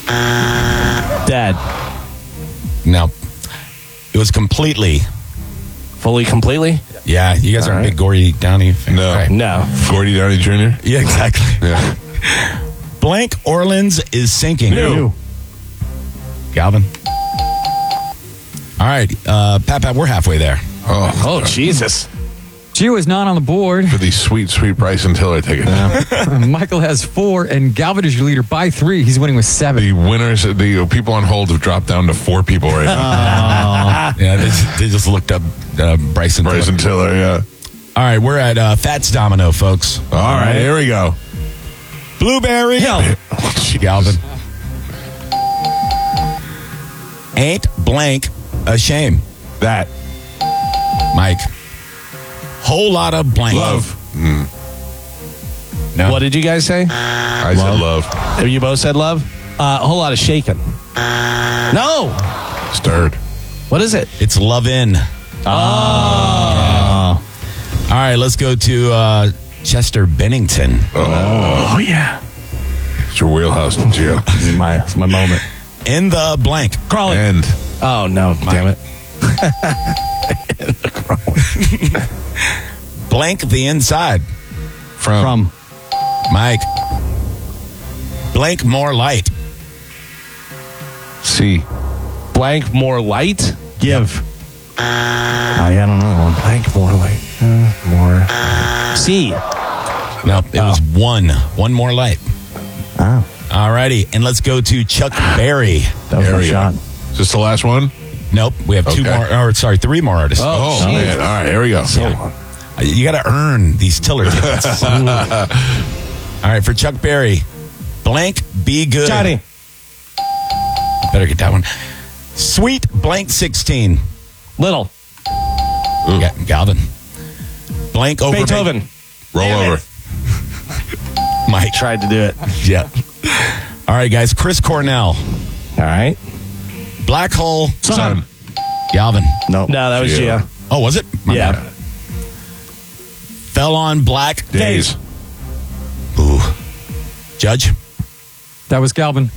Dad. No. It was completely. Fully, completely? Yeah, you guys aren't a big Gordy Downey fan. No. Right. No. Gordy Downey Jr.? Yeah, exactly. Yeah. Blank Orleans is sinking. New. Galvin. All right, Pat, we're halfway there. Oh, Jesus. Gio is not on the board. For these sweet, sweet Bryson Tiller tickets. Michael has 4, and Galvin is your leader by 3. He's winning with 7. The winners, the people on hold have dropped down to 4 people right now. Yeah, they just looked up Bryson Tiller, yeah. All right, we're at Fats Domino, folks. All right, here we go. Blueberry. Galvin. Ain't blank a shame. That. Mike. Whole lot of blank. Love. No. What did you guys say? I said love. You both said love? A whole lot of shaking. No. Stirred. What is it? It's love in. All right, let's go to Chester Bennington. Oh, yeah. It's your wheelhouse, Gio. It's my moment. In the blank. Crawling. And Oh, no. Damn it. Blank the inside. from. Mike. Blank more light. C. Blank more light? Give. I don't know. Blank more light. More. C. No, it was one. One more light. Oh. All righty, and let's go to Chuck Berry. That was my Area. shot. Is this the last one? Nope, we have Okay. 3 more artists. Oh, geez. man. All right, here we go. You got to earn these Tiller tickets. All right, for Chuck Berry, blank be good. Johnny. Better get that one. Sweet blank 16. Little. Galvin. Blank over. Beethoven. Roll Damn over. Mike. Tried to do it. Yeah. All right, guys. Chris Cornell. All right. Black hole. Sun. Galvin. No, that was Gio. Gio. Oh, was it? My Yeah. bad. Fell on black Days. Ooh. Judge. That was Galvin.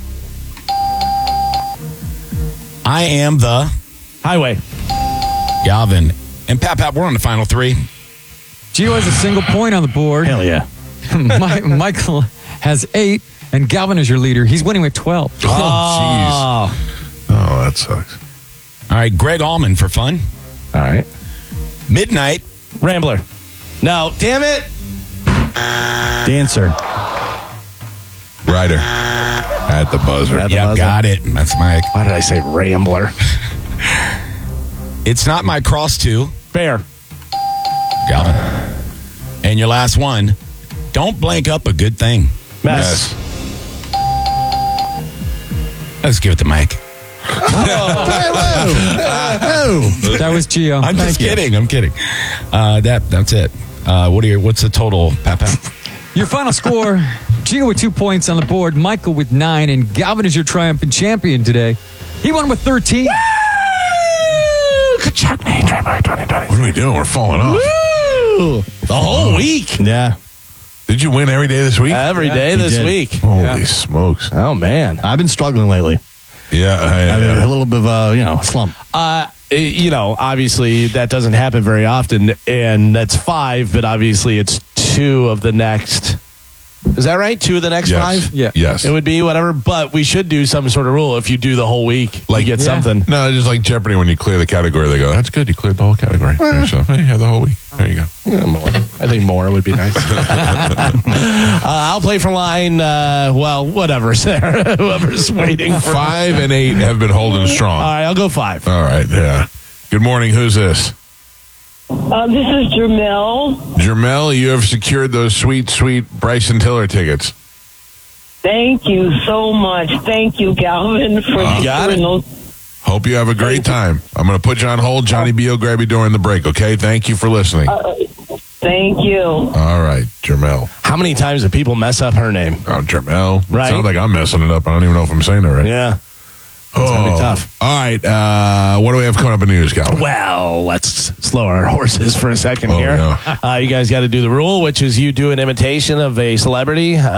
I am the Highway. Galvin. And Pat, we're on the final 3. Gio has a single point on the board. Hell yeah. Michael has 8, and Galvin is your leader. He's winning with 12. Oh, jeez. Oh, that sucks. All right, Greg Allman for fun. All right. Midnight. Rambler. No. Damn it. Dancer. Ryder. At the buzzer. At the Yeah, buzzer. got it. That's Mike. Why did I say Rambler? It's not my cross to Bear. Galvin. And your last one. Don't blank up a good thing. Mess. Let's give it to Mike. That was Gio. I'm just kidding. I'm kidding. That's it. What's the total, Pat? Your final score, Gio with 2 points on the board, Michael with 9, and Galvin is your triumphant champion today. He won with 13. Good job, man. Trademark 2020. What are we doing? We're falling off. The whole week. Yeah. Did you win every day this week? Every day this did. week. Holy smokes. Oh, man. I've been struggling lately. Yeah. I mean, a little bit of a, slump. Obviously that doesn't happen very often, and that's 5, but obviously it's 2 of the next. Is that right? 2 of the next Yes. 5? Yeah. Yes. It would be whatever, but we should do some sort of rule. If you do the whole week, Like- you get Yeah. something. No, just like Jeopardy, when you clear the category, they go, that's good, you cleared the whole category. So, hey, you have the whole week. There you go. Yeah, more. I think more would be nice. I'll play for line, whatever's there. Whoever's waiting for. 5 and 8 have been holding strong. All right, I'll go 5. All right, yeah. Good morning. Who's this? This is Jermel. Jermel, you have secured those sweet, sweet Bryson Tiller tickets. Thank you so much. Thank you, Galvin, for got it. securing those. Hope you have a great time. I'm going to put you on hold. Johnny B will grab you during the break, okay? Thank you for listening. Thank you. All right, Jermel. How many times do people mess up her name? Oh, Jermel. Right. Sounds like I'm messing it up. I don't even know if I'm saying it right. Yeah. Oh, gonna be tough. All right. What do we have coming up in news, Calvin? Well, let's slow our horses for a second here. Yeah. You guys got to do the rule, which is you do an imitation of a celebrity.